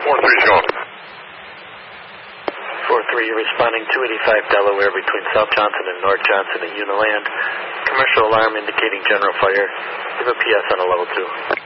4-3's going. 4-3, you're responding 285 Delaware between South Johnson and North Johnson at Uniland. Commercial alarm indicating general fire. Give a PS on a level 2.